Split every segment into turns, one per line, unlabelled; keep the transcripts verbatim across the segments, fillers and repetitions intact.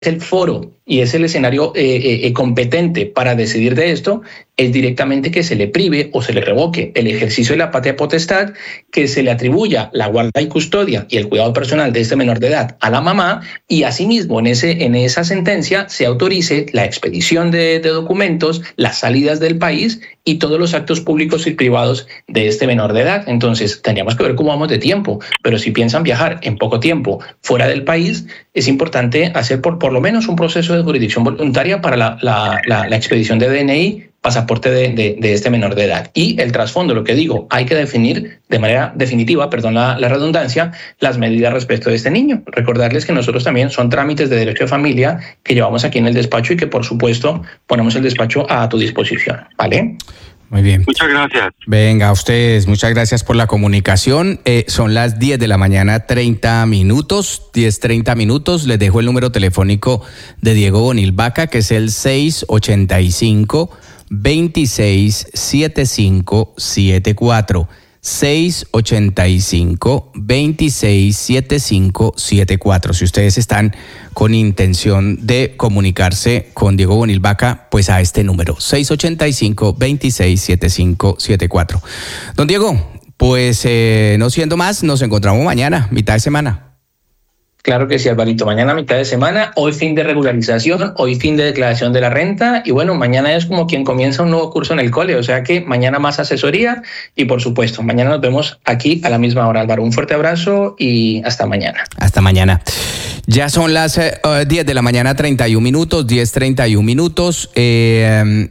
el foro y es el escenario eh, eh, competente para decidir de esto, es directamente que se le prive o se le revoque el ejercicio de la patria potestad, que se le atribuya la guarda y custodia y el cuidado personal de este menor de edad a la mamá, y asimismo en, ese, en esa sentencia se autorice la expedición de, de documentos, las salidas del país y todos los actos públicos y privados de este menor de edad. Entonces tendríamos que ver cómo vamos de tiempo, pero si piensan viajar en poco tiempo fuera del país, es importante hacer por, por lo menos un proceso de jurisdicción voluntaria para la, la, la, la expedición de D N I, pasaporte de, de, de este menor de edad. Y el trasfondo, lo que digo, hay que definir de manera definitiva, perdón la, la redundancia, las medidas respecto de este niño. Recordarles que nosotros también son trámites de derecho de familia que llevamos aquí en el despacho y que por supuesto ponemos el despacho a tu disposición, ¿vale?
Muy bien.
Muchas gracias.
Venga, a ustedes, muchas gracias por la comunicación. Eh, son las diez de la mañana, treinta minutos, diez, treinta minutos. Les dejo el número telefónico de Diego Bonil Vaca, que es el seis ochenta y cinco, veintiséis, setenta y cinco, setenta y cuatro. seis ochenta y cinco, veintiséis, setenta y cinco, setenta y cuatro. Si ustedes están con intención de comunicarse con Diego Bonil Vaca, pues a este número, seis ochenta y cinco, veintiséis, setenta y cinco, setenta y cuatro. Don Diego, pues eh, no siendo más, nos encontramos mañana, mitad de semana.
Claro que sí, Alvarito. Mañana mitad de semana, hoy fin de regularización, hoy fin de declaración de la renta y bueno, mañana es como quien comienza un nuevo curso en el cole, o sea que mañana más asesoría y por supuesto, mañana nos vemos aquí a la misma hora, Álvaro. Un fuerte abrazo y hasta mañana.
Hasta mañana. Ya son las eh, diez de la mañana, treinta y un minutos, diez, treinta y un minutos. Eh,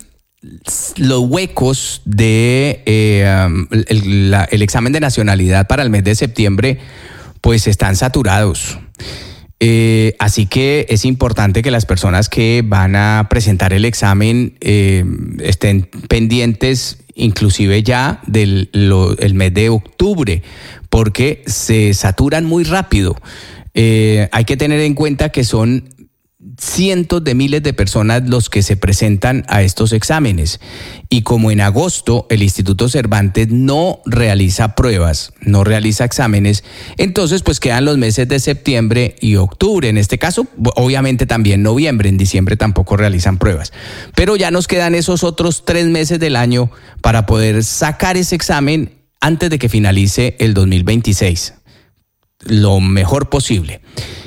los huecos de eh, el, la, el examen de nacionalidad para el mes de septiembre pues están saturados. Eh, así que es importante que las personas que van a presentar el examen eh, estén pendientes inclusive ya del lo, el mes de octubre, porque se saturan muy rápido. Eh, hay que tener en cuenta que son cientos de miles de personas los que se presentan a estos exámenes y como en agosto el Instituto Cervantes no realiza pruebas, no realiza exámenes, entonces pues quedan los meses de septiembre y octubre, en este caso obviamente también noviembre, en diciembre tampoco realizan pruebas, pero ya nos quedan esos otros tres meses del año para poder sacar ese examen antes de que finalice el dos mil veintiséis, lo mejor posible.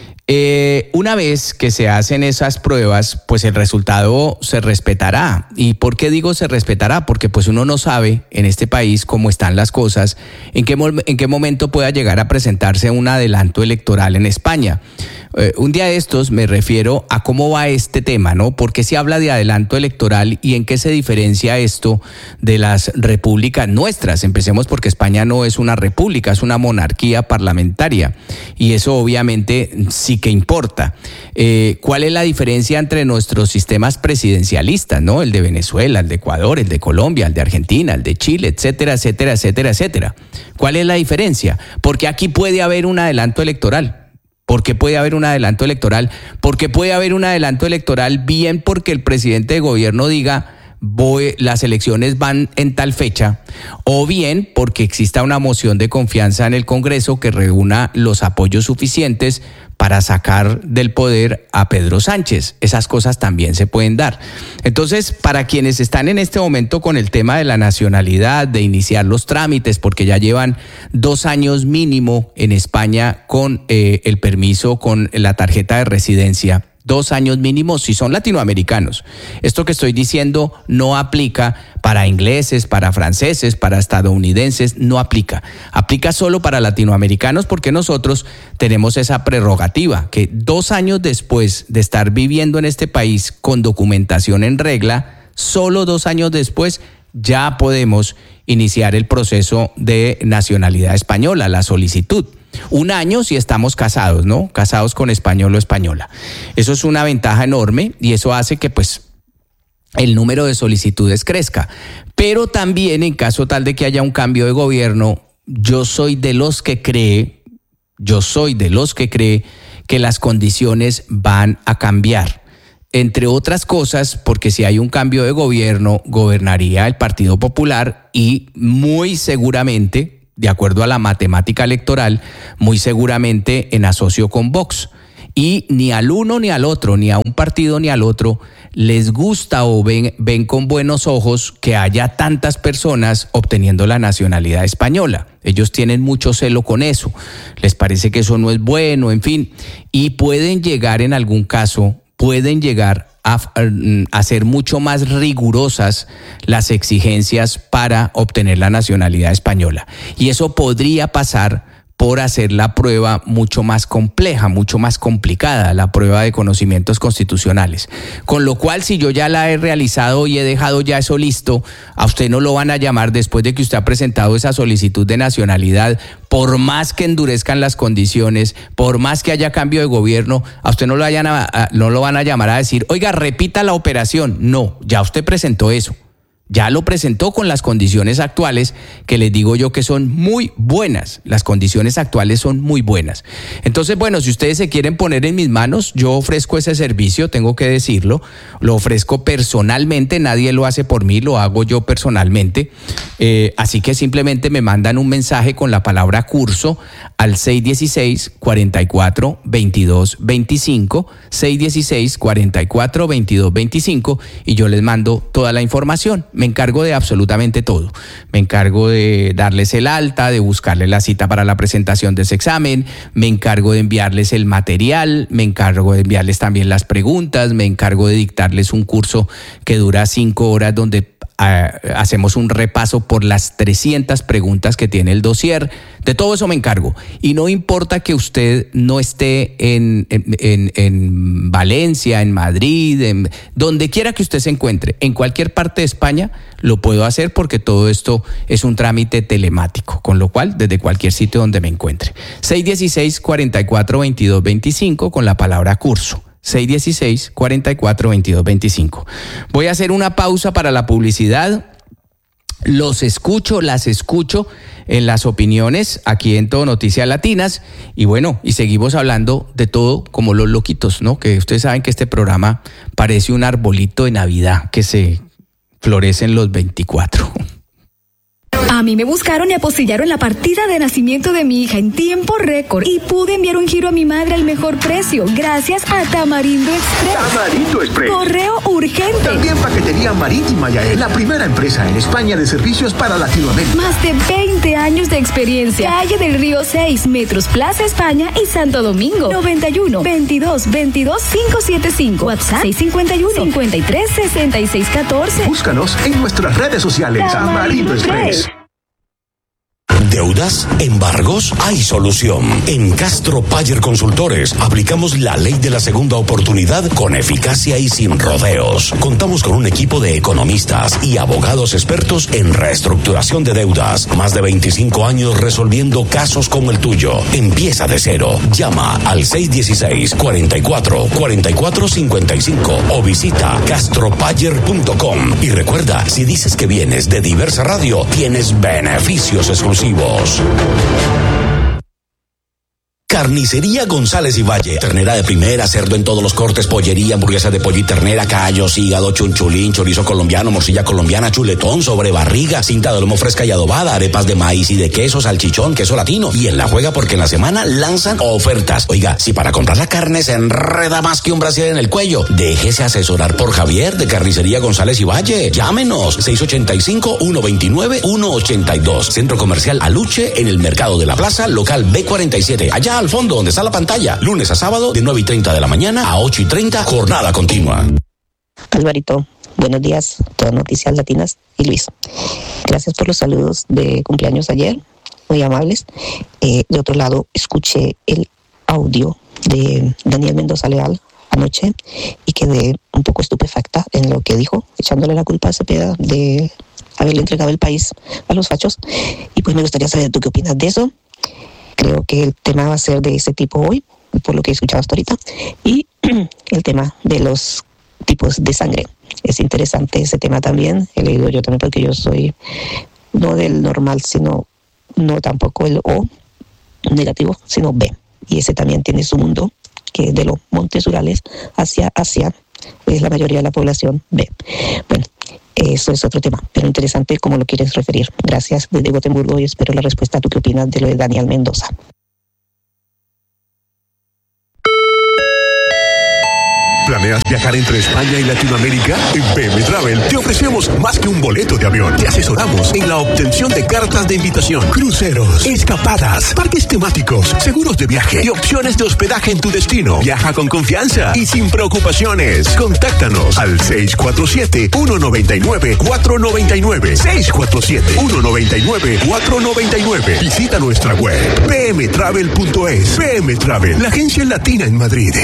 Eh, una vez que se hacen esas pruebas, pues el resultado se respetará. ¿Y por qué digo se respetará? Porque pues uno no sabe en este país cómo están las cosas, en qué, en qué momento pueda llegar a presentarse un adelanto electoral en España. Eh, un día de estos me refiero a cómo va este tema, ¿no? ¿Por qué se habla de adelanto electoral y en qué se diferencia esto de las repúblicas nuestras? Empecemos porque España no es una república, es una monarquía parlamentaria y eso obviamente sí que importa. Eh, ¿Cuál es la diferencia entre nuestros sistemas presidencialistas, ¿no? El de Venezuela, el de Ecuador, el de Colombia, el de Argentina, el de Chile, etcétera, etcétera, etcétera, etcétera? ¿Cuál es la diferencia? Porque aquí puede haber un adelanto electoral. ¿Por qué puede haber un adelanto electoral? Porque puede haber un adelanto electoral bien porque el presidente de gobierno diga voy, las elecciones van en tal fecha, o bien porque exista una moción de confianza en el Congreso que reúna los apoyos suficientes para sacar del poder a Pedro Sánchez. Esas cosas también se pueden dar. Entonces, para quienes están en este momento con el tema de la nacionalidad, de iniciar los trámites, porque ya llevan dos años mínimo en España con eh, el permiso, con la tarjeta de residencia, dos años mínimo si son latinoamericanos. Esto que estoy diciendo no aplica para ingleses, para franceses, para estadounidenses, no aplica. Aplica solo para latinoamericanos porque nosotros tenemos esa prerrogativa que dos años después de estar viviendo en este país con documentación en regla, solo dos años después ya podemos iniciar el proceso de nacionalidad española, la solicitud. Un año si estamos casados, ¿no? Casados con español o española. Eso es una ventaja enorme y eso hace que pues el número de solicitudes crezca. Pero también en caso tal de que haya un cambio de gobierno, yo soy de los que cree, yo soy de los que cree que las condiciones van a cambiar. Entre otras cosas, porque si hay un cambio de gobierno, gobernaría el Partido Popular y muy seguramente, de acuerdo a la matemática electoral, muy seguramente en asocio con Vox. Y ni al uno ni al otro, ni a un partido ni al otro, les gusta o ven, ven con buenos ojos que haya tantas personas obteniendo la nacionalidad española. Ellos tienen mucho celo con eso, les parece que eso no es bueno, en fin, y pueden llegar en algún caso, pueden llegar a, a ser mucho más rigurosas las exigencias para obtener la nacionalidad española. Y eso podría pasar por hacer la prueba mucho más compleja, mucho más complicada, la prueba de conocimientos constitucionales. Con lo cual, si yo ya la he realizado y he dejado ya eso listo, a usted no lo van a llamar después de que usted ha presentado esa solicitud de nacionalidad, por más que endurezcan las condiciones, por más que haya cambio de gobierno, a usted no lo, vayan a, a, no lo van a llamar a decir, oiga, repita la operación. No, ya usted presentó eso. Ya lo presentó con las condiciones actuales, que les digo yo que son muy buenas. Las condiciones actuales son muy buenas. Entonces, bueno, si ustedes se quieren poner en mis manos, yo ofrezco ese servicio, tengo que decirlo. Lo ofrezco personalmente, nadie lo hace por mí, lo hago yo personalmente. Eh, así que simplemente me mandan un mensaje con la palabra curso al seis uno seis, cuatro cuatro, veintidós veinticinco, seis uno seis, cuatro cuatro, veintidós veinticinco, y yo les mando toda la información. Me encargo de absolutamente todo. Me encargo de darles el alta, de buscarles la cita para la presentación de ese examen, me encargo de enviarles el material, me encargo de enviarles también las preguntas, me encargo de dictarles un curso que dura cinco horas donde Uh, hacemos un repaso por las trescientas preguntas que tiene el dossier. De todo eso me encargo. Y no importa que usted no esté en, en, en, en Valencia, en Madrid, en donde quiera que usted se encuentre, en cualquier parte de España, lo puedo hacer porque todo esto es un trámite telemático, con lo cual desde cualquier sitio donde me encuentre. seis uno seis, cuatro cuatro, veintidós veinticinco con la palabra curso. seis uno seis, cuatro cuatro, veintidós veinticinco. Voy a hacer una pausa para la publicidad. Los escucho, las escucho en las opiniones aquí en Todo Noticias Latinas. Y bueno, y seguimos hablando de todo como los loquitos, ¿no? Que ustedes saben que este programa parece un arbolito de Navidad que se florece en los veinticuatro.
A mí me buscaron y apostillaron la partida de nacimiento de mi hija en tiempo récord y pude enviar un giro a mi madre al mejor precio gracias a Tamarindo Express.
Tamarindo Express.
Correo urgente.
También paquetería marítima Yael, la primera empresa en España de servicios para Latinoamérica.
Más de veinte años de experiencia. Calle del Río seis, Metros Plaza España y Santo Domingo. noventa y uno, veintidós, veintidós, quinientos setenta y cinco. WhatsApp seis cinco uno, cinco tres, seis seis uno cuatro.
Búscanos en nuestras redes sociales.
Tamarindo,
Tamarindo Express.
Express.
¿Deudas? ¿Embargos? Hay solución. En Castro Payer Consultores aplicamos la ley de la segunda oportunidad con eficacia y sin rodeos. Contamos con un equipo de economistas y abogados expertos en reestructuración de deudas. Más de veinticinco años resolviendo casos como el tuyo. Empieza de cero. Llama al seis uno seis, cuatro cuatro, cuatro cuatro cinco cinco o visita castropayer punto com. Y recuerda, si dices que vienes de Diversa Radio, tienes beneficios exclusivos. Carnicería González y Valle. Ternera de primera, cerdo en todos los cortes, pollería, hamburguesa de pollo y ternera, callos, hígado, chunchulín, chorizo colombiano, morcilla colombiana, chuletón, sobrebarriga, cinta de lomo fresca y adobada, arepas de maíz y de queso, salchichón, queso latino. Y en la juega porque en la semana lanzan ofertas. Oiga, si para comprar la carne se enreda más que un brasier en el cuello, déjese asesorar por Javier de Carnicería González y Valle. Llámenos seis ocho cinco, uno dos nueve, uno ocho dos. Centro Comercial Aluche en el Mercado de la Plaza, local B cuarenta y siete. Allá al fondo donde está la pantalla, lunes a sábado de nueve y treinta de la mañana a ocho y treinta, jornada continua.
Alvarito, buenos días, Todas Noticias Latinas y Luis. Gracias por los saludos de cumpleaños ayer, muy amables. Eh, de otro lado, escuché el audio de Daniel Mendoza Leal anoche y quedé un poco estupefacta en lo que dijo, echándole la culpa a Cepeda de haberle entregado el país a los fachos. Y pues me gustaría saber tú qué opinas de eso. Creo que el tema va a ser de ese tipo hoy, por lo que he escuchado hasta ahorita. Y el tema de los tipos de sangre. Es interesante ese tema también. He leído yo también porque yo soy no del normal, sino no tampoco el O negativo, sino B. Y ese también tiene su mundo, que es de los montes Urales hacia Asia, es la mayoría de la población B. Bueno, eso es otro tema, pero interesante cómo lo quieres referir. Gracias desde Gotemburgo y espero la respuesta a tú qué opinas de lo de Daniel Mendoza.
¿Planeas viajar entre España y Latinoamérica? En P M Travel te ofrecemos más que un boleto de avión. Te asesoramos en la obtención de cartas de invitación, cruceros, escapadas, parques temáticos, seguros de viaje y opciones de hospedaje en tu destino. Viaja con confianza y sin preocupaciones. Contáctanos al seis cuatro siete, uno nueve nueve, cuatro nueve nueve. seis cuatro siete, uno nueve nueve, cuatro nueve nueve. Visita nuestra web p m travel punto es. P M Travel, la agencia latina en Madrid.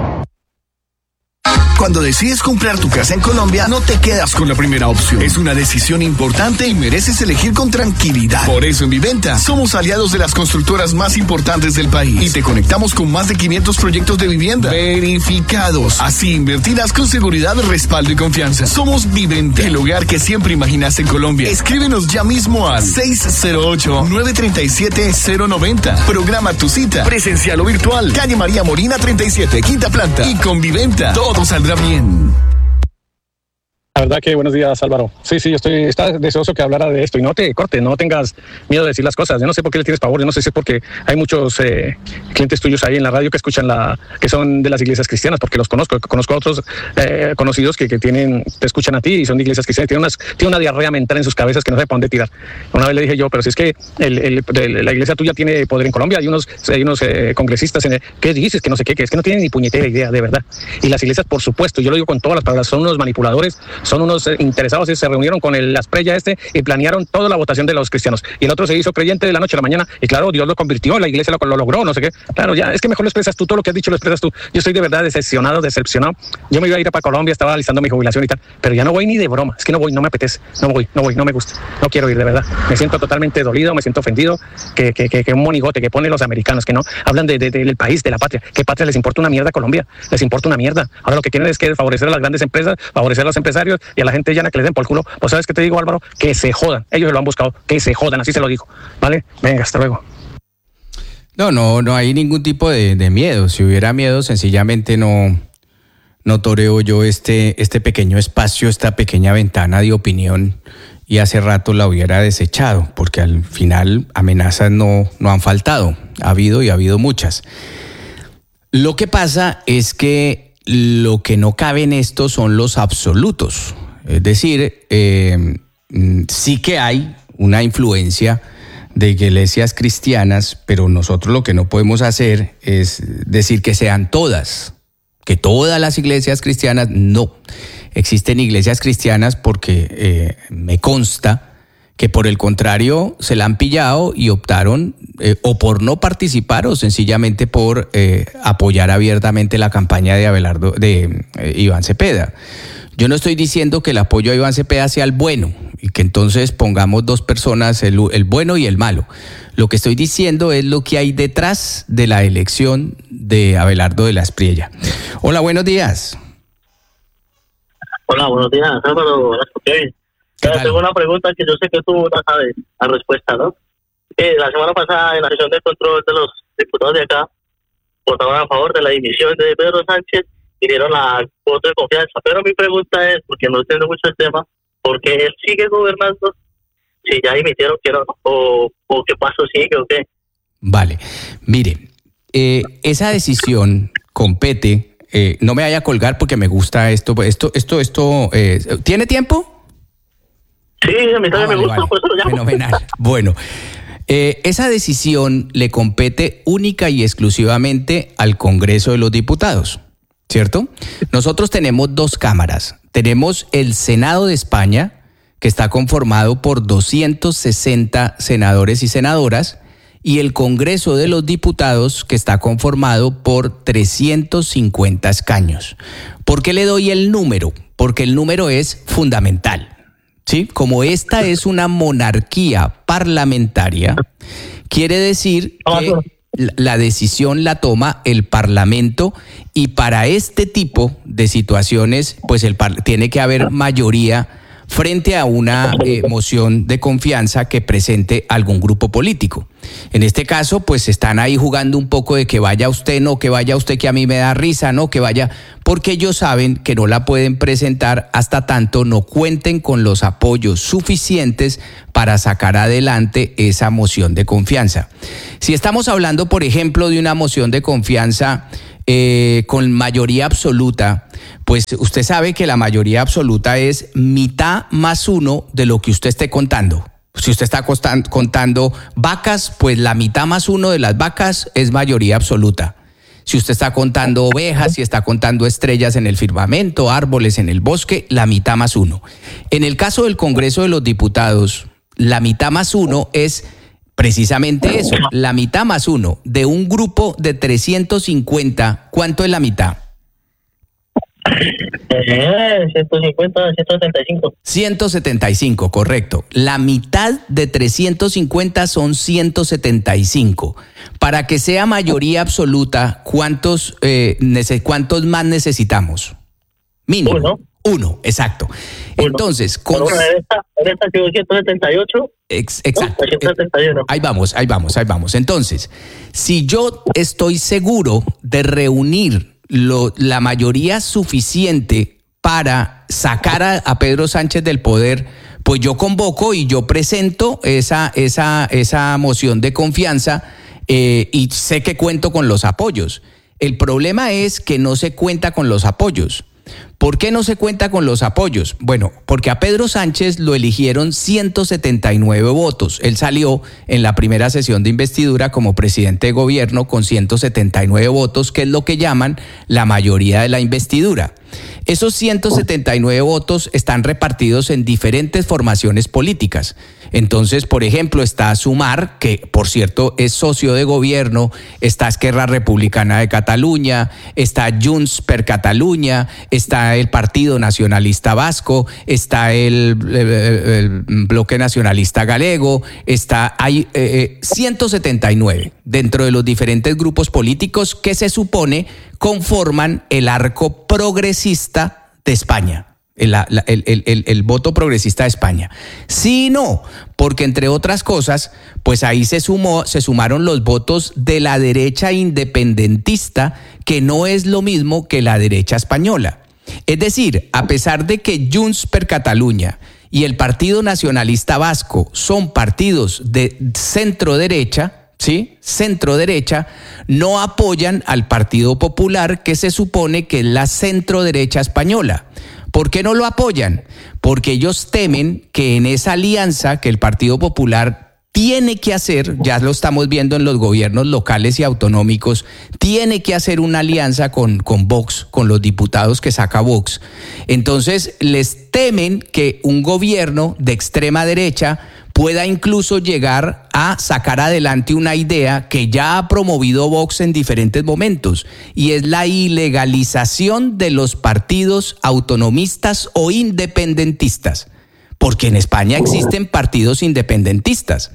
Cuando decides comprar tu casa en Colombia, no te quedas con la primera opción. Es una decisión importante y mereces elegir con tranquilidad. Por eso en Viventa somos aliados de las constructoras más importantes del país y te conectamos con más de quinientos proyectos de vivienda verificados. Así invertirás con seguridad, respaldo y confianza. Somos Viventa, el hogar que siempre imaginaste en Colombia. Escríbenos ya mismo al seis cero ocho, nueve tres siete, cero nueve cero. Programa tu cita, presencial o virtual. Calle María Molina treinta y siete, quinta planta. Y con Viventa todo saldrá bien.
La verdad que buenos días, Álvaro. Sí, sí, yo estoy está deseoso que hablara de esto y no te cortes, no tengas miedo de decir las cosas. Yo no sé por qué le tienes pavor, yo no sé si es porque hay muchos eh, clientes tuyos ahí en la radio que escuchan la, que son de las iglesias cristianas, porque los conozco, conozco a otros eh, conocidos que, que tienen, te escuchan a ti y son de iglesias cristianas, tienen, unas, tienen una diarrea mental en sus cabezas que no sabe para dónde tirar. Una vez le dije yo, pero si es que el, el, el, la iglesia tuya tiene poder en Colombia, hay unos, hay unos eh, congresistas, en el, ¿qué dices? Que no sé qué, que es que no tienen ni puñetera idea, de verdad. Y las iglesias, por supuesto, yo lo digo con todas las palabras, son unos manipuladores, son unos eh, interesados, y se reunieron con el Asprella este y planearon toda la votación de los cristianos. Y el otro se hizo creyente de la noche a la mañana y claro, Dios lo convirtió, la iglesia lo, lo logró, no sé qué. Claro, ya, es que mejor lo expresas tú, todo lo que has dicho lo expresas tú. Yo estoy de verdad decepcionado, decepcionado. Yo me iba a ir para Colombia, estaba alistando mi jubilación y tal, pero ya no voy ni de broma, es que no voy, no me apetece, no voy, no voy, no me gusta, no quiero ir de verdad. Me siento totalmente dolido, me siento ofendido, que, que, que, que un monigote que ponen los americanos, que no, hablan de, de, de, del país, de la patria. ¿Qué patria? Les importa una mierda Colombia, les importa una mierda. Ahora lo que quieren es que favorecer a las grandes empresas, favorecer a los empresarios y a la gente llana que les den por el culo. Pues sabes qué te digo, Álvaro, que se jodan, ellos lo han buscado, que se jodan, así se lo digo, ¿vale? Venga, hasta luego.
No, no, no hay ningún tipo de, de miedo. Si hubiera miedo, sencillamente no, no toreo yo este, este pequeño espacio, esta pequeña ventana de opinión y hace rato la hubiera desechado, porque al final amenazas no, no han faltado, ha habido y ha habido muchas. Lo que pasa es que lo que no cabe en esto son los absolutos. Es decir, eh, sí que hay una influencia de iglesias cristianas, pero nosotros lo que no podemos hacer es decir que sean todas, que todas las iglesias cristianas, no. Existen iglesias cristianas porque eh, me consta que por el contrario se la han pillado y optaron eh, o por no participar o sencillamente por eh, apoyar abiertamente la campaña de Abelardo, de eh, Iván Cepeda. Yo no estoy diciendo que el apoyo a Iván Cepeda sea el bueno y que entonces pongamos dos personas, el, el bueno y el malo. Lo que estoy diciendo es lo que hay detrás de la elección de Abelardo de la Espriella. Hola, buenos días.
Hola, buenos días, Álvaro. Okay. Tengo una pregunta que yo sé que tú no sabes la respuesta, ¿no? Eh, la semana pasada, en la sesión de control de los diputados de acá, votaban a favor de la dimisión de Pedro Sánchez y dieron la voto de confianza. Pero mi pregunta es, porque no entiendo mucho el tema, ¿por qué él sigue gobernando si ya dimitieron, quiero, o, o qué paso sigue o qué?
Vale, mire, eh, esa decisión compete, eh, no me vaya a colgar porque me gusta esto, esto, esto, esto, eh, ¿tiene tiempo?
Sí, a mí también ah, me vale, gusta, vale. Por eso lo llamo.
Fenomenal, bueno. Eh, esa decisión le compete única y exclusivamente al Congreso de los Diputados, ¿cierto? Nosotros tenemos dos cámaras. Tenemos el Senado de España, que está conformado por doscientos sesenta senadores y senadoras, y el Congreso de los Diputados, que está conformado por trescientos cincuenta escaños. ¿Por qué le doy el número? Porque el número es fundamental. ¿Sí? Como esta es una monarquía parlamentaria, quiere decir que la decisión la toma el Parlamento y para este tipo de situaciones, pues el par- tiene que haber mayoría frente a una eh, moción de confianza que presente algún grupo político. En este caso, pues están ahí jugando un poco de que vaya usted, no, que vaya usted que a mí me da risa, no, que vaya, porque ellos saben que no la pueden presentar hasta tanto no cuenten con los apoyos suficientes para sacar adelante esa moción de confianza. Si estamos hablando, por ejemplo, de una moción de confianza eh, con mayoría absoluta, pues usted sabe que la mayoría absoluta es mitad más uno de lo que usted esté contando. Si usted está contando vacas, pues la mitad más uno de las vacas es mayoría absoluta. Si usted está contando ovejas, si está contando estrellas en el firmamento, árboles en el bosque, la mitad más uno. En el caso del Congreso de los Diputados, la mitad más uno es precisamente eso, la mitad más uno. De un grupo de trescientos cincuenta, ¿cuánto es la mitad?
Eh, ciento cincuenta, ciento setenta y cinco.
ciento setenta y cinco, correcto. La mitad de trescientos cincuenta son ciento setenta y cinco. Para que sea mayoría absoluta, ¿cuántos, eh, nece- cuántos más necesitamos? Mínimo.
Uno.
Uno, exacto.
Uno.
Entonces, con...
Bueno, en esta, en esta quedó ciento setenta y ocho.
Ex- exacto.
No, ciento setenta y uno.
Ahí vamos, ahí vamos, ahí vamos. Entonces, si yo estoy seguro de reunir Lo, la mayoría suficiente para sacar a, a Pedro Sánchez del poder, pues yo convoco y yo presento esa, esa, esa moción de confianza eh, y sé que cuento con los apoyos. El problema es que no se cuenta con los apoyos. ¿Por qué no se cuenta con los apoyos? Bueno, porque a Pedro Sánchez lo eligieron ciento setenta y nueve votos. Él salió en la primera sesión de investidura como presidente de gobierno con ciento setenta y nueve votos, que es lo que llaman la mayoría de la investidura. Esos ciento setenta y nueve votos están repartidos en diferentes formaciones políticas. Entonces, por ejemplo, está Sumar, que por cierto es socio de gobierno, está Esquerra Republicana de Cataluña, está Junts per Catalunya, está el Partido Nacionalista Vasco, está el, el, el Bloque Nacionalista Galego, está, hay eh, ciento setenta y nueve dentro de los diferentes grupos políticos que se supone conforman el arco progresista de España. El, el, el, el, el voto progresista de España. Sí y no, porque entre otras cosas, pues ahí se sumó, se sumaron los votos de la derecha independentista, que no es lo mismo que la derecha española. Es decir, a pesar de que Junts per Catalunya y el Partido Nacionalista Vasco son partidos de centro derecha, ¿sí? Centro derecha, no apoyan al Partido Popular, que se supone que es la centro derecha española. ¿Por qué no lo apoyan? Porque ellos temen que en esa alianza que el Partido Popular tiene que hacer, ya lo estamos viendo en los gobiernos locales y autonómicos, tiene que hacer una alianza con, con Vox, con los diputados que saca Vox. Entonces les temen que un gobierno de extrema derecha pueda incluso llegar a sacar adelante una idea que ya ha promovido Vox en diferentes momentos, y es la ilegalización de los partidos autonomistas o independentistas, porque en España existen partidos independentistas.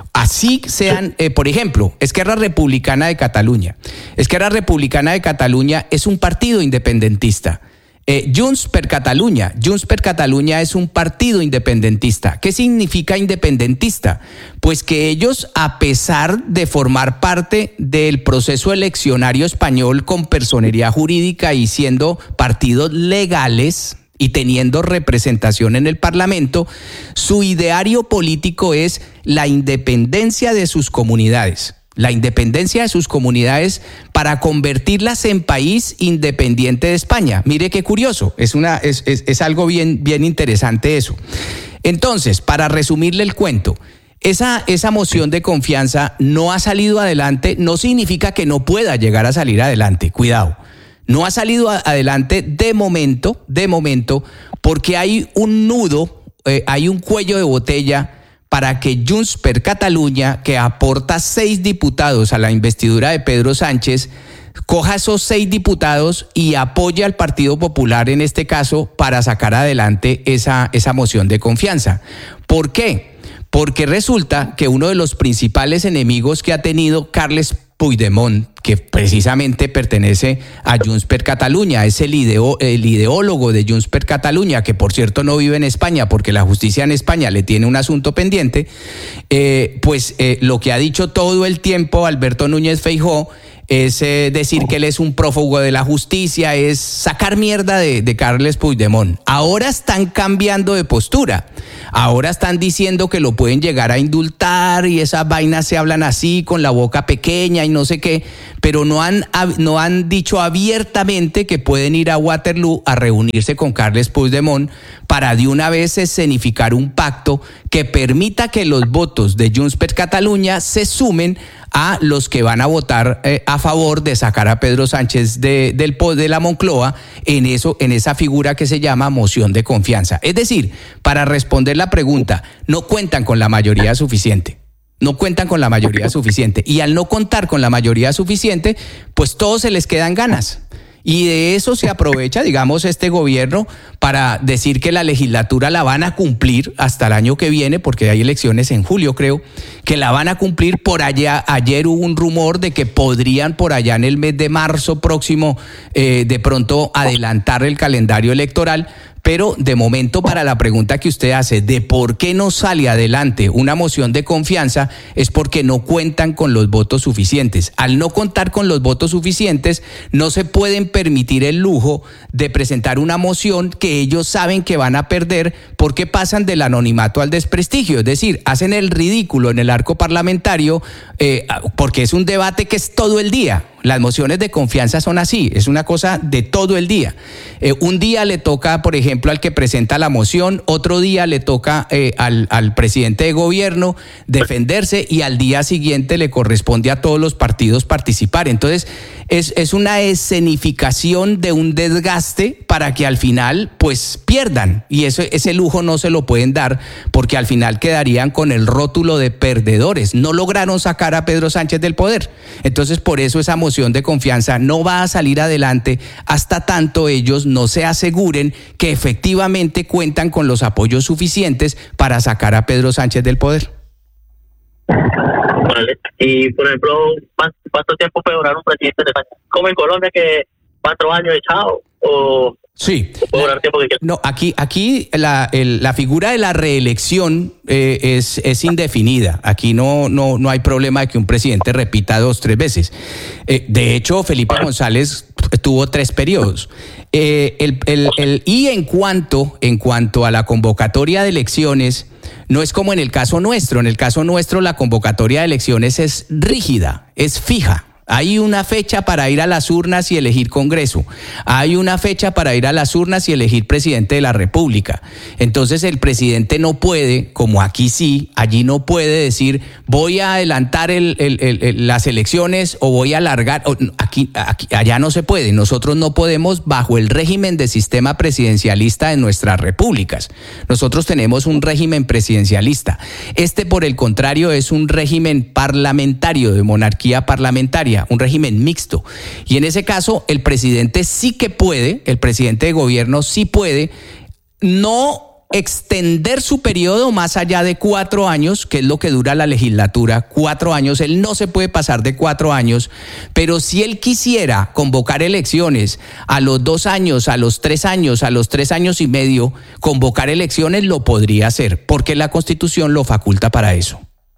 Así sean, eh, por ejemplo, Esquerra Republicana de Cataluña. Esquerra Republicana de Cataluña es un partido independentista. Eh, Junts per Catalunya. Junts per Catalunya es un partido independentista. ¿Qué significa independentista? Pues que ellos, a pesar de formar parte del proceso eleccionario español con personería jurídica y siendo partidos legales y teniendo representación en el Parlamento, su ideario político es la independencia de sus comunidades. La independencia de sus comunidades para convertirlas en país independiente de España. Mire qué curioso, es, una, es, es, es algo bien, bien interesante eso. Entonces, para resumirle el cuento, esa, esa moción de confianza no ha salido adelante, no significa que no pueda llegar a salir adelante, cuidado. No ha salido a, adelante de momento, de momento, porque hay un nudo, eh, hay un cuello de botella para que Junts per Catalunya, que aporta seis diputados a la investidura de Pedro Sánchez, coja esos seis diputados y apoye al Partido Popular en este caso para sacar adelante esa, esa moción de confianza. ¿Por qué? Porque resulta que uno de los principales enemigos que ha tenido Carles Puigdemont, que precisamente pertenece a Junts per Catalunya, es el, ideo, el ideólogo de Junts per Catalunya, que por cierto no vive en España porque la justicia en España le tiene un asunto pendiente, eh, pues eh, lo que ha dicho todo el tiempo Alberto Núñez Feijóo es eh, decir que él es un prófugo de la justicia, es sacar mierda de, de Carles Puigdemont. Ahora están cambiando de postura. Ahora están diciendo que lo pueden llegar a indultar y esas vainas se hablan así con la boca pequeña y no sé qué, pero no han, no han dicho abiertamente que pueden ir a Waterloo a reunirse con Carles Puigdemont para de una vez escenificar un pacto que permita que los votos de Junts per Catalunya se sumen a los que van a votar eh, a favor de sacar a Pedro Sánchez de, del, de la Moncloa en, eso, en esa figura que se llama moción de confianza. Es decir, para responder la pregunta, no cuentan con la mayoría suficiente. No cuentan con la mayoría suficiente. Y al no contar con la mayoría suficiente, pues todos se les quedan ganas. Y de eso se aprovecha, digamos, este gobierno para decir que la legislatura la van a cumplir hasta el año que viene, porque hay elecciones en julio, creo, que la van a cumplir por allá. Ayer hubo un rumor de que podrían por allá en el mes de marzo próximo eh, de pronto adelantar el calendario electoral. Pero de momento, para la pregunta que usted hace de por qué no sale adelante una moción de confianza, es porque no cuentan con los votos suficientes. Al no contar con los votos suficientes, no se pueden permitir el lujo de presentar una moción que ellos saben que van a perder porque pasan del anonimato al desprestigio. Es decir, hacen el ridículo en el arco parlamentario eh, porque es un debate que es todo el día. Las mociones de confianza son así, es una cosa de todo el día. Eh, un día le toca, por ejemplo, al que presenta la moción, otro día le toca eh, al, al presidente de gobierno defenderse y al día siguiente le corresponde a todos los partidos participar. Entonces, es, es una escenificación de un desgaste para que al final, pues, pierdan. Y eso, ese lujo no se lo pueden dar porque al final quedarían con el rótulo de perdedores. No lograron sacar a Pedro Sánchez del poder. Entonces, por eso esa moción de confianza no va a salir adelante hasta tanto ellos no se aseguren que efectivamente cuentan con los apoyos suficientes para sacar a Pedro Sánchez del poder.
Vale. Y, por ejemplo, ¿cuánto tiempo puede durar un presidente de España? ¿Como en Colombia que cuatro años echado? ¿O
sí,
puede durar tiempo que quiera?
No, aquí, aquí la, el, la figura de la reelección eh, es, es indefinida. Aquí no, no, no hay problema de que un presidente repita dos, tres veces. Eh, de hecho, Felipe González tuvo tres periodos. Eh, el, el, el, y en cuanto, en cuanto a la convocatoria de elecciones, no es como en el caso nuestro. En el caso nuestro, la convocatoria de elecciones es rígida, es fija. Hay una fecha para ir a las urnas y elegir Congreso. Hay una fecha para ir a las urnas y elegir presidente de la República. Entonces el presidente no puede, como aquí sí, allí no puede decir voy a adelantar el, el, el, el, las elecciones o voy a alargar. Aquí, aquí, allá no se puede. Nosotros no podemos bajo el régimen de sistema presidencialista de nuestras repúblicas. Nosotros tenemos un régimen presidencialista. Este, por el contrario, es un régimen parlamentario, de monarquía parlamentaria, un régimen mixto. Y en ese caso, el presidente sí que puede, el presidente de gobierno sí puede no extender su periodo más allá de cuatro años, que es lo que dura la legislatura, cuatro años. Él no se puede pasar de cuatro años, pero si él quisiera convocar elecciones a los dos años, a los tres años, a los tres años y medio, convocar elecciones lo podría hacer, porque la Constitución lo faculta para eso.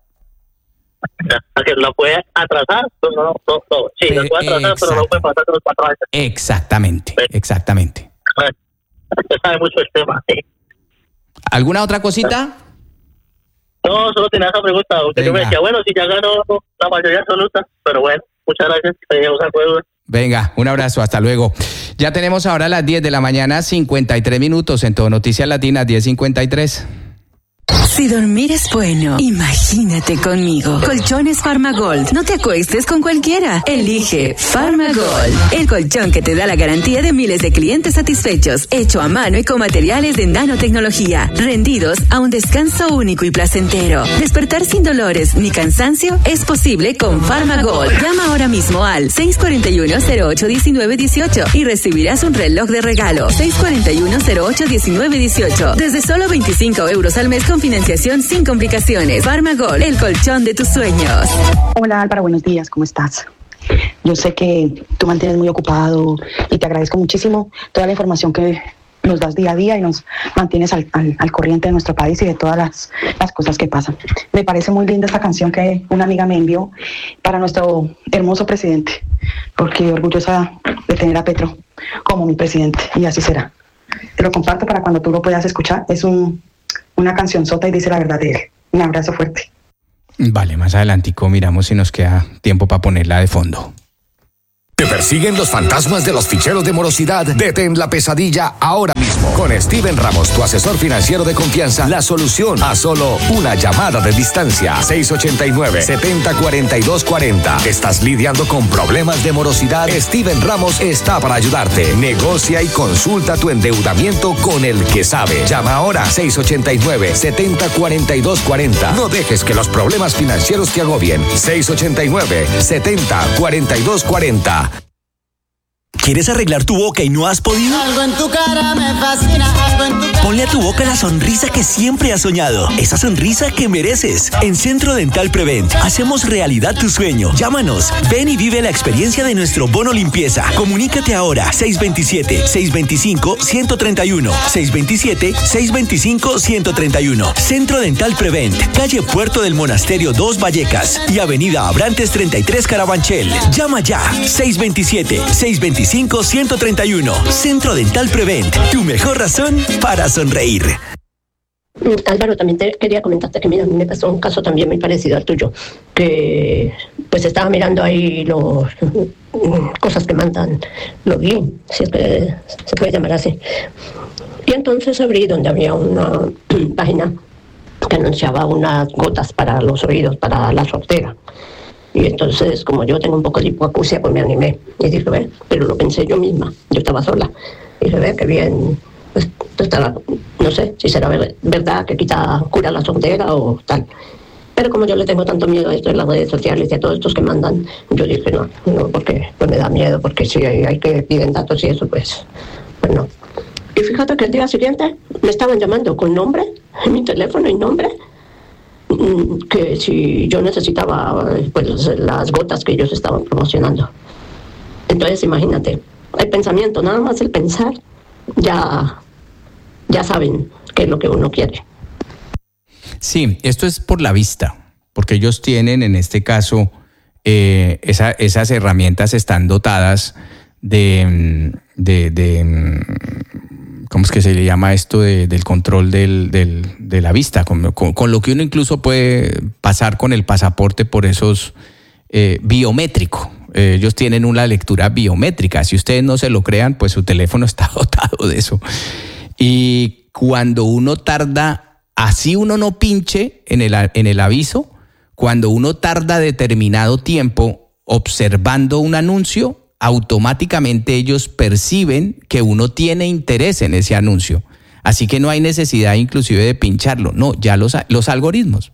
Que lo puede atrasar, pero no, no, no. Sí, lo puede atrasar, Exacto. pero no puede pasar de los cuatro años.
Exactamente, exactamente.
Usted sabe mucho el tema, sí.
¿Alguna otra cosita?
No, solo tenía esa pregunta, porque Venga. yo me decía, bueno, si ya ganó la mayoría absoluta, pero bueno, muchas gracias.
Venga, un abrazo, hasta luego. Ya tenemos ahora las diez de la mañana, cincuenta y tres minutos en Todo Noticias Latinas, diez cincuenta y tres.
Si dormir es bueno, imagínate conmigo. Colchones Farmagold. No te acuestes con cualquiera. Elige Farmagold, el colchón que te da la garantía de miles de clientes satisfechos, hecho a mano y con materiales de nanotecnología, rendidos a un descanso único y placentero. Despertar sin dolores ni cansancio es posible con Farmagold. Llama ahora mismo al seis cuatro uno, cero ocho, uno nueve uno ocho y recibirás un reloj de regalo. seis cuatro uno, cero ocho, uno nueve uno ocho. Desde solo veinticinco euros al mes con financiación sin complicaciones. Farmagold, el colchón de tus sueños.
Hola Álvaro, buenos días, ¿cómo estás? Yo sé que tú mantienes muy ocupado y te agradezco muchísimo toda la información que nos das día a día y nos mantienes al, al, al corriente de nuestro país y de todas las, las cosas que pasan. Me parece muy linda esta canción que una amiga me envió para nuestro hermoso presidente, porque orgullosa de tener a Petro como mi presidente, y así será. Te lo comparto para cuando tú lo puedas escuchar. Es un, una canción sota y dice la verdad de él. Un abrazo fuerte.
Vale, más adelantico miramos si nos queda tiempo para ponerla de fondo.
¿Te persiguen los fantasmas de los ficheros de morosidad? Detén la pesadilla ahora mismo. Con Steven Ramos, tu asesor financiero de confianza, la solución a solo una llamada de distancia. seis ocho nueve, siete cero cuatro dos cuatro cero. ¿Estás lidiando con problemas de morosidad? Steven Ramos está para ayudarte. Negocia y consulta tu endeudamiento con el que sabe. Llama ahora seis ocho nueve, siete cero cuatro dos cuatro cero. No dejes que los problemas financieros te agobien. seis ocho nueve, siete cero cuatro dos cuatro cero.
¿Quieres arreglar tu boca y no has podido?
Algo en tu cara me fascina, algo en tu cara.
Ponle a tu boca la sonrisa que siempre has soñado, esa sonrisa que mereces. En Centro Dental Prevent hacemos realidad tu sueño. Llámanos, ven y vive la experiencia de nuestro bono limpieza. Comunícate ahora, seis dos siete, seis dos cinco, uno tres uno, seis dos siete, seis dos cinco, uno tres uno. Centro Dental Prevent, calle Puerto del Monasterio dos Vallecas y avenida Abrantes treinta y tres Carabanchel. Llama ya, seis dos siete, seis dos cinco, uno tres uno. Centro Dental Prevent, tu mejor razón para sonreír.
Álvaro, también te quería comentarte que mira, a mí me pasó un caso también muy parecido al tuyo, que pues estaba mirando ahí los cosas que mandan los link, si es que se puede llamar así. Y entonces abrí donde había una página que anunciaba unas gotas para los oídos, para la sordera. Y entonces, como yo tengo un poco de hipoacusia, pues me animé. Y dije, ve, pero lo pensé yo misma. Yo estaba sola. Y dije, ve, qué bien. Pues, estará, no sé si será ver, verdad que quita, cura la sordera o tal. Pero como yo le tengo tanto miedo a esto de las redes sociales y a todos estos que mandan, yo dije, no, no, porque pues me da miedo, porque si hay, hay que piden datos y eso, pues, pues no. Y fíjate que el día siguiente me estaban llamando con nombre, en mi teléfono y nombre, que si yo necesitaba pues las gotas que ellos estaban promocionando. Entonces imagínate, el pensamiento, nada más el pensar, ya, ya saben qué es lo que uno quiere.
Sí, esto es por la vista, porque ellos tienen en este caso eh, esa, esas herramientas están dotadas de, de, de ¿cómo es que se le llama esto? De, del control del, del, de la vista, con, con, con lo que uno incluso puede pasar con el pasaporte por esos eh, biométrico. Eh, ellos tienen una lectura biométrica. Si ustedes no se lo crean, pues su teléfono está dotado de eso. Y cuando uno tarda, así uno no pinche en el, en el aviso, cuando uno tarda determinado tiempo observando un anuncio, automáticamente ellos perciben que uno tiene interés en ese anuncio. Así que no hay necesidad inclusive de pincharlo. No, ya los, los algoritmos.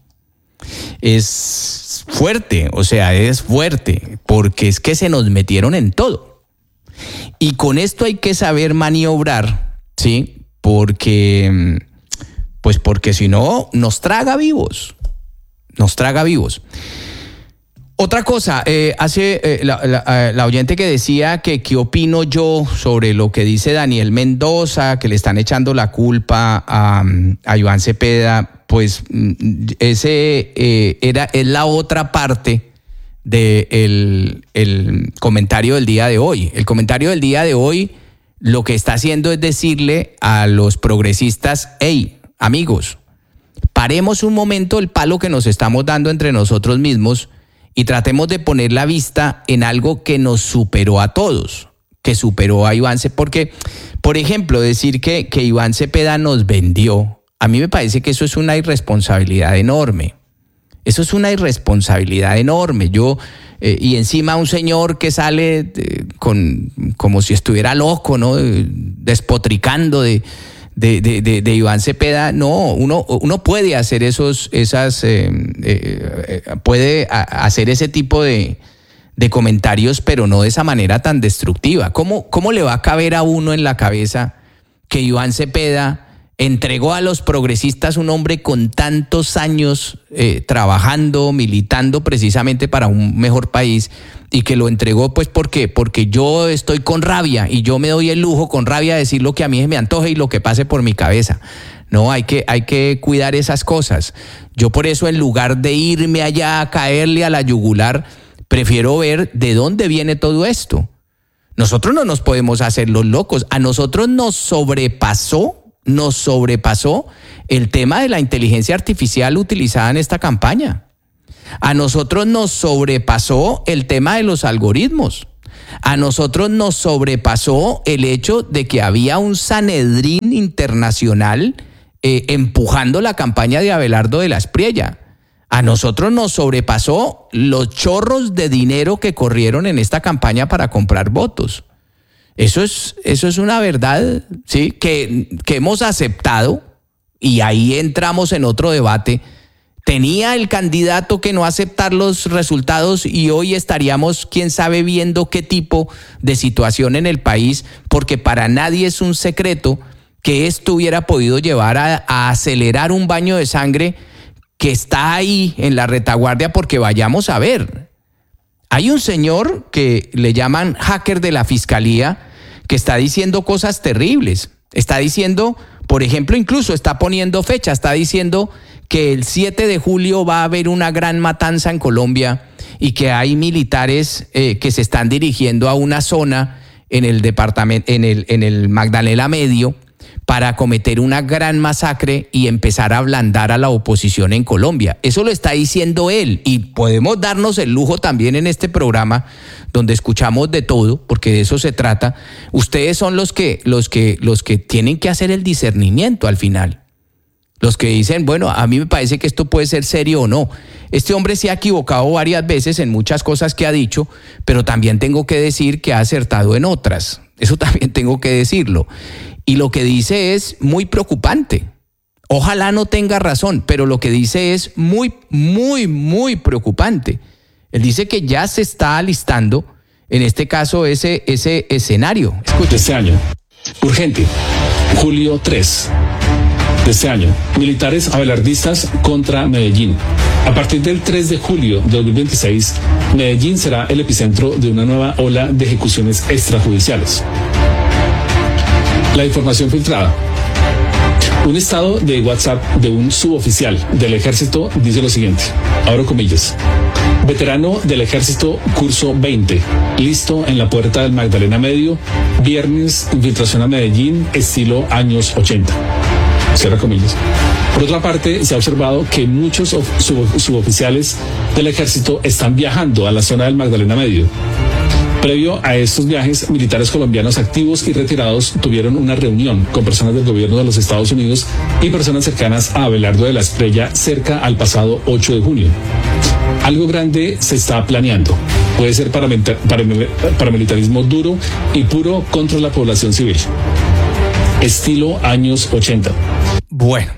Es fuerte, o sea, es fuerte, porque es que se nos metieron en todo. Y con esto hay que saber maniobrar, ¿sí? Porque, pues porque si no, nos traga vivos. Nos traga vivos. Otra cosa, eh, hace eh, la, la, la oyente que decía que qué opino yo sobre lo que dice Daniel Mendoza, que le están echando la culpa a, a Iván Cepeda, pues ese eh, era, es la otra parte del el comentario del día de hoy. El comentario del día de hoy lo que está haciendo es decirle a los progresistas, hey, amigos, paremos un momento el palo que nos estamos dando entre nosotros mismos y tratemos de poner la vista en algo que nos superó a todos, que superó a Iván Cepeda. Porque, por ejemplo, decir que, que Iván Cepeda nos vendió, a mí me parece que eso es una irresponsabilidad enorme. Eso es una irresponsabilidad enorme. Yo, eh, y encima un señor que sale eh, con, como si estuviera loco, ¿no? Despotricando de... De, de, de, de Iván Cepeda, no, uno, uno puede hacer esos, esas, eh, eh, puede a, hacer ese tipo de, de comentarios, pero no de esa manera tan destructiva. ¿Cómo, cómo le va a caber a uno en la cabeza que Iván Cepeda entregó a los progresistas un hombre con tantos años eh, trabajando, militando precisamente para un mejor país, y que lo entregó pues ¿por qué? Porque yo estoy con rabia y yo me doy el lujo con rabia de decir lo que a mí me antoje y lo que pase por mi cabeza. No, hay que, hay que cuidar esas cosas. Yo por eso, en lugar de irme allá a caerle a la yugular, prefiero ver de dónde viene todo esto. Nosotros no nos podemos hacer los locos. A nosotros nos sobrepasó, nos sobrepasó el tema de la inteligencia artificial utilizada en esta campaña. A nosotros nos sobrepasó el tema de los algoritmos. A nosotros nos sobrepasó el hecho de que había un Sanedrín internacional eh, empujando la campaña de Abelardo de la Espriella. A nosotros nos sobrepasó los chorros de dinero que corrieron en esta campaña para comprar votos. Eso es, eso es una verdad, ¿sí? que, que hemos aceptado, y ahí entramos en otro debate. Tenía el candidato que no aceptar los resultados y hoy estaríamos, quién sabe, viendo qué tipo de situación en el país, porque para nadie es un secreto que esto hubiera podido llevar a, a acelerar un baño de sangre que está ahí en la retaguardia, porque vayamos a ver. Hay un señor que le llaman hacker de la fiscalía que está diciendo cosas terribles. Está diciendo, por ejemplo, incluso está poniendo fecha, está diciendo que el siete de julio va a haber una gran matanza en Colombia y que hay militares eh, que se están dirigiendo a una zona en el departamento, en el, en el Magdalena Medio, para cometer una gran masacre y empezar a ablandar a la oposición en Colombia. Eso lo está diciendo él, y podemos darnos el lujo también en este programa, donde escuchamos de todo, porque de eso se trata. Ustedes son los que, los que, los que tienen que hacer el discernimiento al final. Los que dicen, bueno, a mí me parece que esto puede ser serio o no. Este hombre se ha equivocado varias veces en muchas cosas que ha dicho, pero también tengo que decir que ha acertado en otras. Eso también tengo que decirlo. Y lo que dice es muy preocupante. Ojalá no tenga razón, pero lo que dice es muy, muy, muy preocupante. Él dice que ya se está alistando, en este caso, ese, ese escenario.
Escuche. Este año, urgente, julio tres de este año, militares abelardistas contra Medellín. A partir del tres de julio de dos mil veintiséis, Medellín será el epicentro de una nueva ola de ejecuciones extrajudiciales. La información filtrada. Un estado de WhatsApp de un suboficial del ejército dice lo siguiente, abro comillas: veterano del ejército curso veinte, listo en la puerta del Magdalena Medio, viernes, infiltración a Medellín, estilo años ochenta. Cierra comillas. Por otra parte, se ha observado que muchos sub- suboficiales del ejército están viajando a la zona del Magdalena Medio. Previo a estos viajes, militares colombianos activos y retirados tuvieron una reunión con personas del gobierno de los Estados Unidos y personas cercanas a Abelardo de la Espriella cerca al pasado ocho de junio. Algo grande se está planeando. Puede ser paramilita- paramil- paramilitarismo duro y puro contra la población civil. Estilo años ochenta.
Bueno,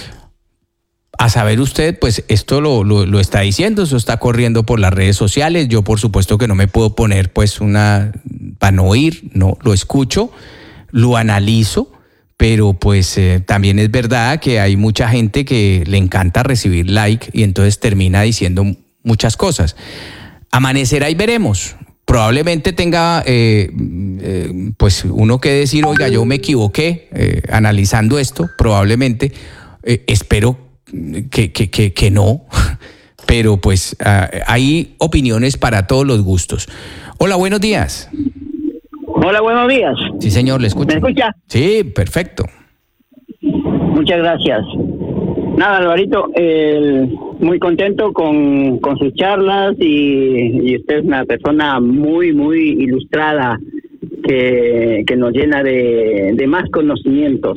a saber usted, pues esto lo, lo, lo está diciendo, eso está corriendo por las redes sociales. Yo por supuesto que no me puedo poner pues una, para no oír, no, lo escucho, lo analizo, pero pues eh, también es verdad que hay mucha gente que le encanta recibir like y entonces termina diciendo muchas cosas. Amanecerá y veremos. Probablemente tenga eh, eh, pues uno que decir, oiga, yo me equivoqué eh, analizando esto, probablemente, eh, espero que, que, que, que no, pero pues uh, hay opiniones para todos los gustos. Hola, buenos días.
Hola, buenos días.
Sí, señor, le escucho.
¿Me escucha?
Sí, perfecto.
Muchas gracias. Nada, Alvarito, eh, muy contento con, con sus charlas y, y usted es una persona muy, muy ilustrada que, que nos llena de, de más conocimientos.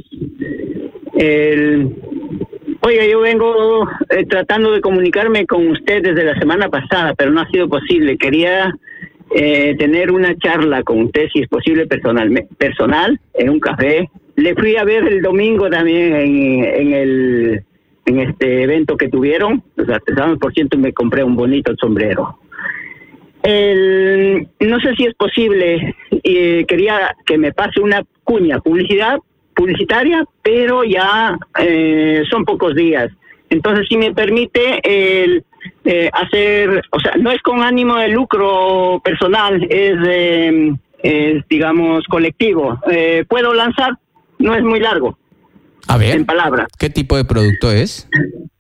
El, oiga, yo vengo eh, tratando de comunicarme con usted desde la semana pasada, pero no ha sido posible. Quería eh, tener una charla con usted, si es posible, personal, personal en un café. Le fui a ver el domingo también en, en el... en este evento que tuvieron, los artesanos, por ciento, me compré un bonito sombrero. El, no sé si es posible, eh, quería que me pase una cuña, publicidad publicitaria, pero ya eh, son pocos días. Entonces, si me permite el eh, hacer, o sea, no es con ánimo de lucro personal, es, eh, es digamos, colectivo. Eh, ¿Puedo lanzar? No es muy largo.
A ver,
en palabras.
¿Qué tipo de producto es?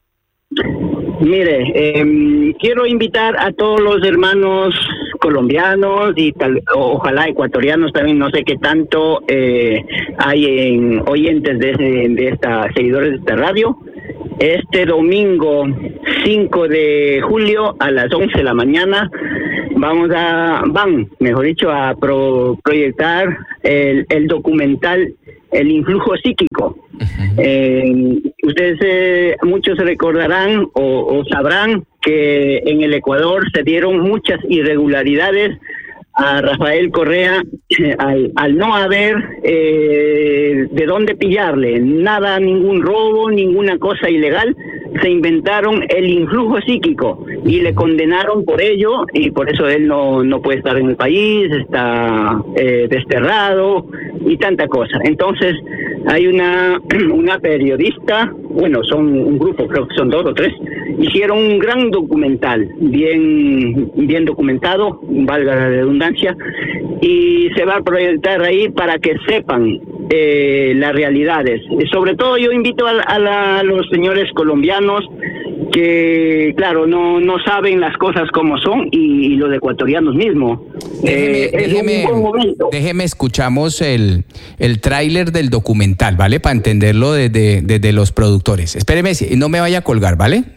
Mire, eh, quiero invitar a todos los hermanos colombianos y tal, ojalá ecuatorianos también, no sé qué tanto eh, hay en oyentes de, de esta, seguidores de esta radio. Este domingo cinco de julio a las once de la mañana vamos a, van, mejor dicho, a pro, proyectar el, el documental El Influjo Psíquico. Uh-huh. Eh, ustedes eh, muchos recordarán o, o sabrán que en el Ecuador se dieron muchas irregularidades a Rafael Correa eh, al, al no haber eh, de dónde pillarle, nada, ningún robo, ninguna cosa ilegal, se inventaron el influjo psíquico y le condenaron por ello, y por eso él no, no puede estar en el país, está eh, desterrado y tanta cosa. Entonces hay una, una periodista, bueno, son un grupo, creo que son dos o tres, hicieron un gran documental, bien, bien documentado, valga la redundancia, y se va a proyectar ahí para que sepan eh, las realidades. Sobre todo yo invito a, a, la, a los señores colombianos que, claro, no, no saben las cosas como son, y, y los ecuatorianos mismos.
Déjeme,
eh,
déjeme, es un buen momento. déjeme escuchamos el, el tráiler del documental, ¿vale? Para entenderlo desde, desde los productores. Espéreme, no me vaya a colgar, ¿vale?